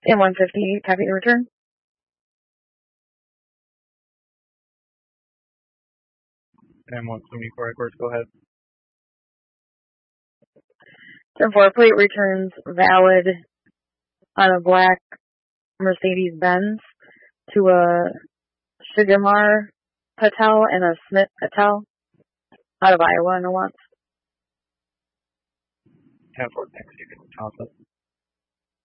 In 150, copy the return. And 174 Edwards, go ahead. 10-4 plate returns valid on a black Mercedes-Benz to a Shigamar Patel and a Smith Patel out of Iowa, no wants. 10-4, thanks. You can toss it.